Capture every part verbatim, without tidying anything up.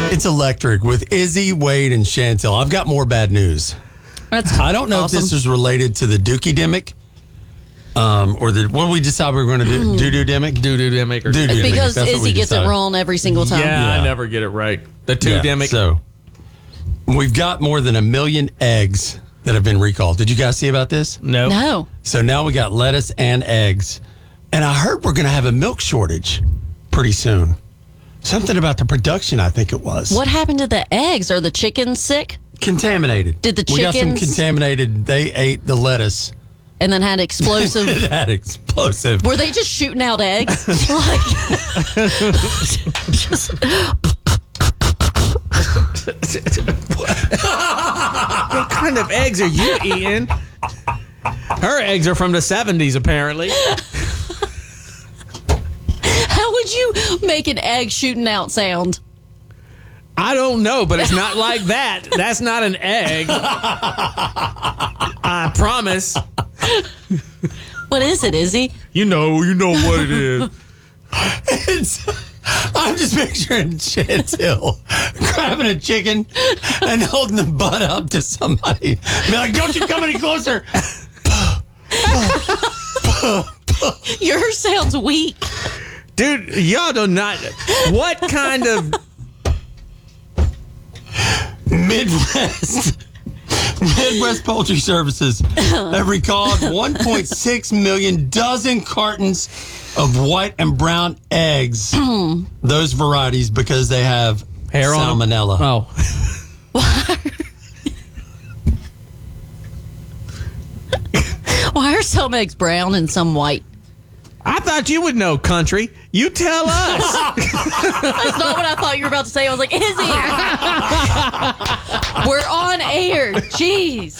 It's electric with Izzy, Wade, and Chantel. I've got more bad news. That's I don't know awesome. if this is related to the Dookie-demic, um, or the what did we decide we were going to do? Doo-doo-demic? Doo-doo-demic or Doo-doo-demic. Because That's what we Izzy gets it decided. wrong every single time. Yeah, Yeah. I never get it right. The Yeah, two-demic. So we've got more than a million eggs that have been recalled. Did you guys see about this? no. No. So now we got lettuce and eggs. And I heard we're going to have a milk shortage pretty soon. Something about the production, I think it was. What happened to the eggs? Are the chickens sick? Contaminated. Did the We got some chickens- contaminated. They ate the lettuce. And then had explosive. That explosive. Were they just shooting out eggs? like, just, What kind of eggs are you eating? Her eggs are from the seventies, apparently. how would you make an egg shooting out sound? I don't know, but it's not like that. That's not an egg. I promise. What is it, Izzy? You know, you know what it is. It's, I'm just picturing Chantel grabbing a chicken and holding the butt up to somebody. Be like, don't you come any closer. Yours sounds weak. Dude, y'all do not. What kind of. Midwest. Midwest Poultry Services have recalled one point six million dozen cartons of white and brown eggs. Those varieties because they have Hair on 'em? salmonella. Oh. Why are some eggs brown and some white? I thought you would know, country. You tell us. That's not what I thought you were about to say. I was like, Izzy, we're on air. Jeez.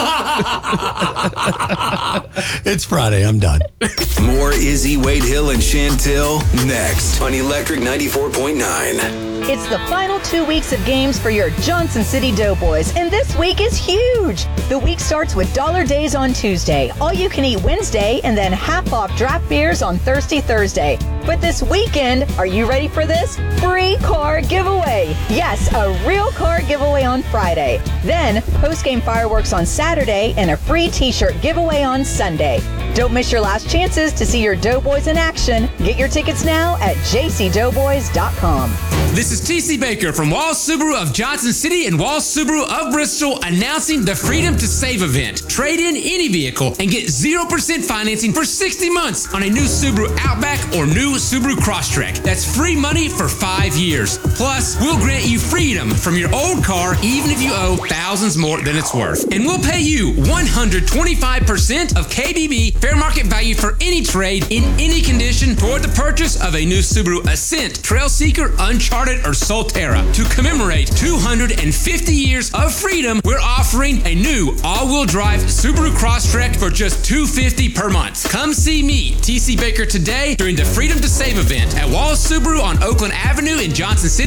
It's Friday. I'm done. More Izzy, Wade Hill, and Chantel next on Electric ninety-four point nine. It's the final two weeks of games for your Johnson City Doughboys, and this week is huge. The week starts with Dollar Days on Tuesday, all you can eat Wednesday, and then half off draft beers on Thirsty Thursday. But this weekend, are you ready for this? Free car giveaway. Yes, a real car giveaway on Friday. Then post-game fireworks on Saturday and a free t-shirt giveaway on Sunday. Don't miss your last chances to see your Doughboys in action. Get your tickets now at j c doughboys dot com. This is T C Baker from Walls Subaru of Johnson City and Walls Subaru of Bristol announcing the Freedom to Save event. Trade in any vehicle and get zero percent financing for sixty months on a new Subaru Outback or new Subaru Crosstrek. That's free money for five years. Plus, we'll grant you freedom from your old car even if you owe thousands more than it's worth. And we'll pay you one hundred twenty-five percent of K B B fair market value for any trade in any condition toward the purchase of a new Subaru Ascent, Trailseeker, Uncharted, or Solterra. To commemorate two hundred fifty years of freedom, we're offering a new all-wheel drive Subaru Crosstrek for just two hundred fifty dollars per month. Come see me, T C Baker, today during the Freedom to Save event at Walls Subaru on Oakland Avenue in Johnson City.